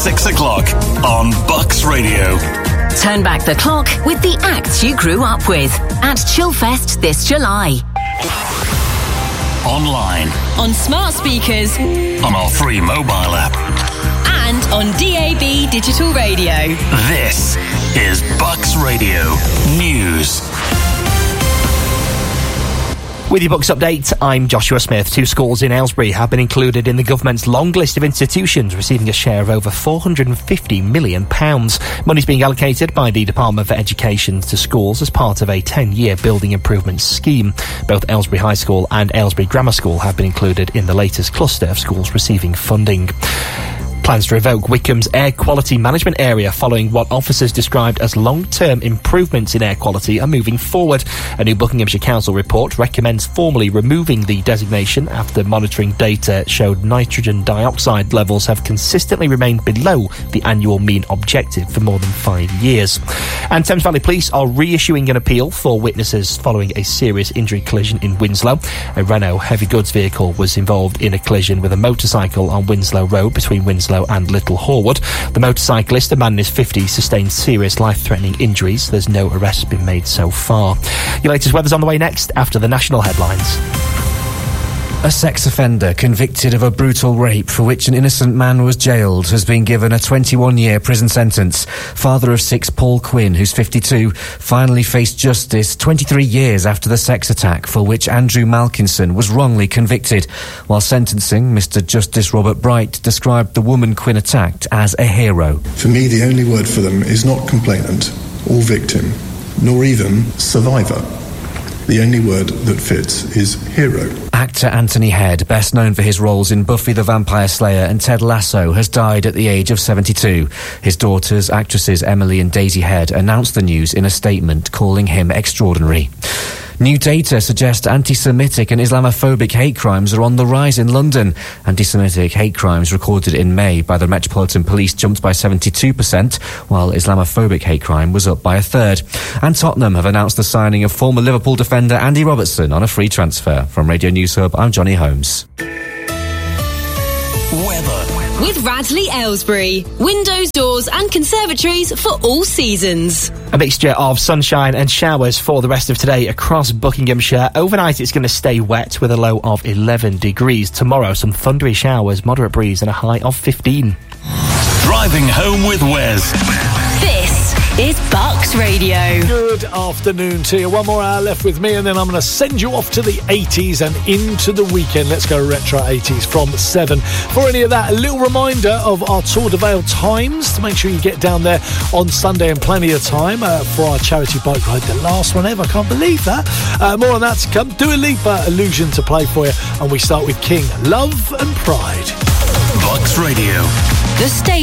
6 o'clock on Bucks Radio. Turn back the clock with the acts you grew up with at Chillfest this July. Online. On smart speakers. On our free mobile app. And on DAB digital radio. This is Bucks Radio News. With your Bucks update, I'm Joshua Smith. 2 schools in Aylesbury have been included in the government's long list of institutions receiving a share of over £450 million. Money's being allocated by the Department for Education to schools as part of a 10-year building improvements scheme. Both Aylesbury High School and Aylesbury Grammar School have been included in the latest cluster of schools receiving funding. Plans to revoke Wycombe's air quality management area following what officers described as long-term improvements in air quality are moving forward. A new Buckinghamshire Council report recommends formally removing the designation after monitoring data showed nitrogen dioxide levels have consistently remained below the annual mean objective for more than 5 years. And Thames Valley Police are reissuing an appeal for witnesses following a serious injury collision in Winslow. A Renault heavy goods vehicle was involved in a collision with a motorcycle on Winslow Road between Winslow and Little Horwood. The motorcyclist, a man in his 50s, sustained serious life-threatening injuries. There's no arrests been made so far. Your latest weather's on the way next after the national headlines. A sex offender convicted of a brutal rape for which an innocent man was jailed has been given a 21-year prison sentence. Father of 6 Paul Quinn, who's 52, finally faced justice 23 years after the sex attack for which Andrew Malkinson was wrongly convicted. While sentencing, Mr Justice Robert Bright described the woman Quinn attacked as a hero. For me, the only word for them is not complainant or victim, nor even survivor. The only word that fits is hero. Actor Anthony Head, best known for his roles in Buffy the Vampire Slayer and Ted Lasso, has died at the age of 72. His daughters, actresses Emily and Daisy Head, announced the news in a statement calling him extraordinary. New data suggests anti-Semitic and Islamophobic hate crimes are on the rise in London. Anti-Semitic hate crimes recorded in May by the Metropolitan Police jumped by 72%, while Islamophobic hate crime was up by a third. And Tottenham have announced the signing of former Liverpool defender Andy Robertson on a free transfer. From Radio News Hub, I'm Johnny Holmes. Weather. With Radley Aylesbury. Windows, doors and conservatories for all seasons. A mixture of sunshine and showers for the rest of today across Buckinghamshire. Overnight it's going to stay wet with a low of 11 degrees. Tomorrow some thundery showers, moderate breeze and a high of 15. Driving home with Wes. This is Bucks Radio. Good afternoon to you. 1 more hour left with me and then I'm going to send you off to the 80s and into the weekend. Let's go retro 80s from 7. For any of that, a little reminder of our Tour de Vale times to make sure you get down there on Sunday in plenty of time for our charity bike ride. The last one ever. Can't believe that. More on that to come. Dua Lipa Illusion to play for you. And we start with King, Love and Pride. Bucks Radio. The station